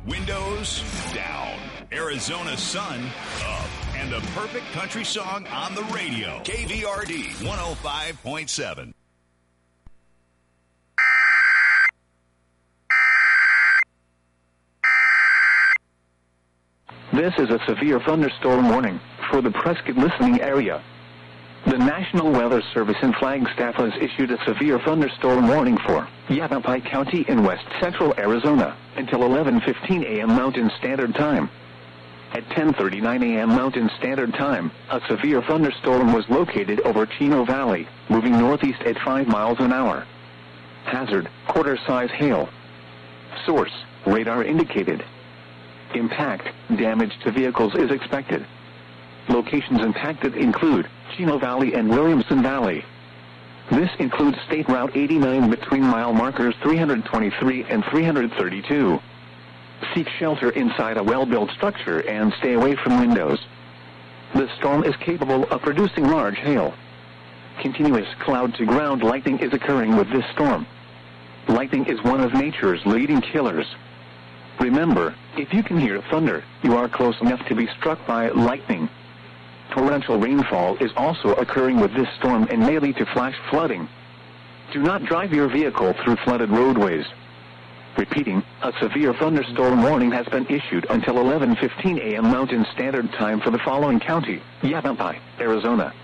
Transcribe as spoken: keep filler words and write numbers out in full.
Windows down. Arizona sun up. And the perfect country song on the radio. K V R D one oh five point seven. This is a severe thunderstorm warning for the Prescott listening area. The National Weather Service in Flagstaff has issued a severe thunderstorm warning for Yavapai County in west central Arizona until eleven fifteen a.m. Mountain Standard Time. At ten thirty-nine a.m. Mountain Standard Time, a severe thunderstorm was located over Chino Valley, moving northeast at five miles an hour. Hazard, quarter-size hail. Source, radar indicated. Impact, damage to vehicles is expected. Locations impacted include Chino Valley and Williamson Valley. This includes State Route eighty-nine between mile markers three hundred twenty-three and three hundred thirty-two. Seek shelter inside a well-built structure and stay away from windows. The storm is capable of producing large hail. Continuous cloud-to-ground lightning is occurring with this storm. Lightning is one of nature's leading killers. Remember, if you can hear thunder, you are close enough to be struck by lightning. Torrential rainfall is also occurring with this storm and may lead to flash flooding. Do not drive your vehicle through flooded roadways. Repeating, a severe thunderstorm warning has been issued until eleven fifteen a.m. Mountain Standard Time for the following county: Yavapai, Arizona,